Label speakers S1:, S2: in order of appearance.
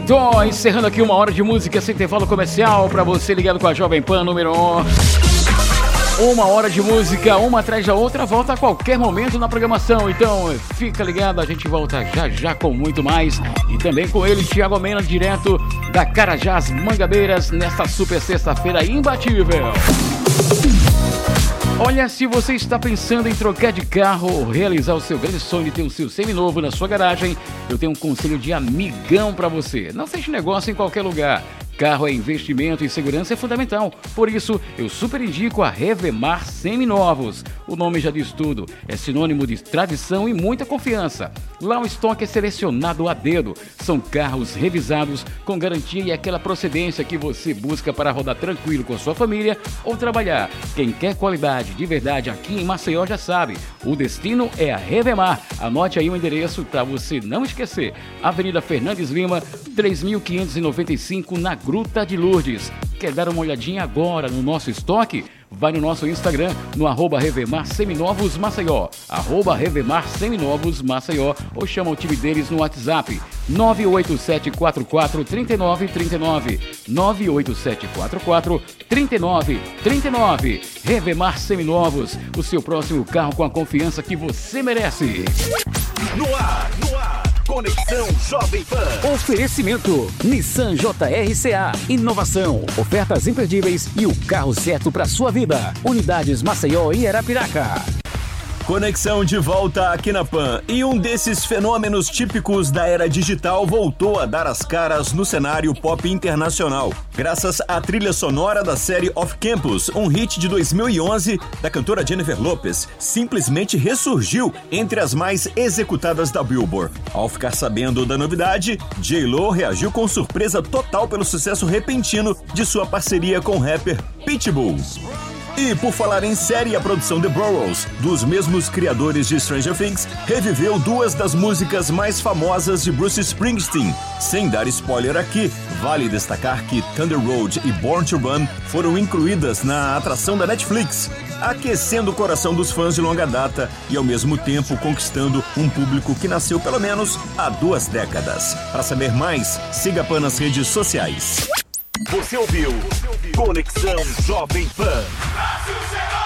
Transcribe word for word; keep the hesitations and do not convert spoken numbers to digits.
S1: Então, encerrando aqui uma hora de música sem intervalo comercial pra você ligado com a Jovem Pan número um. Uma hora de música, uma atrás da outra, volta a qualquer momento na programação. Então, fica ligado, a gente volta já já com muito mais. E também com ele, Thiago Mena, direto da Carajás Mangabeiras, nesta super sexta-feira imbatível. Olha, se você está pensando em trocar de carro ou realizar o seu grande sonho de ter o seu seminovo na sua garagem, eu tenho um conselho de amigão para você. Não feche negócio em qualquer lugar. Carro é investimento e segurança é fundamental. Por isso, eu super indico a Revemar Seminovos. O nome já diz tudo. É sinônimo de tradição e muita confiança. Lá o estoque é selecionado a dedo. São carros revisados com garantia e aquela procedência que você busca para rodar tranquilo com sua família ou trabalhar. Quem quer qualidade de verdade aqui em Maceió já sabe. O destino é a Revemar. Anote aí o endereço para você não esquecer. Avenida Fernandes Lima, três mil quinhentos e noventa e cinco, na Gruta de Lourdes. Quer dar uma olhadinha agora no nosso estoque? Vai no nosso Instagram, no arroba Revemar Seminovos Maceió, arroba Revemar Seminovos Maceió, ou chama o time deles no WhatsApp, nove oito sete quatro quatro três nove três nove, nove oito sete quatro quatro três nove três nove. Revemar Seminovos, o seu próximo carro com a confiança que você merece.
S2: No ar, no ar. Conexão Jovem Pan.
S3: Oferecimento Nissan J R C A. Inovação, ofertas imperdíveis e o carro certo para sua vida. Unidades Maceió e Arapiraca.
S2: Conexão de volta aqui na Pan. E um desses fenômenos típicos da era digital voltou a dar as caras no cenário pop internacional. Graças à trilha sonora da série Off Campus, um hit de dois mil e onze da cantora Jennifer Lopez, simplesmente ressurgiu entre as mais executadas da Billboard. Ao ficar sabendo da novidade, J-Lo reagiu com surpresa total pelo sucesso repentino de sua parceria com o rapper Pitbull. E por falar em série, a produção The Burrows, dos mesmos criadores de Stranger Things, reviveu duas das músicas mais famosas de Bruce Springsteen. Sem dar spoiler aqui, vale destacar que Thunder Road e Born to Run foram incluídas na atração da Netflix, aquecendo o coração dos fãs de longa data e ao mesmo tempo conquistando um público que nasceu pelo menos há duas décadas. Para saber mais, siga a Pan nas redes sociais. Você ouviu Conexão Jovem Pan.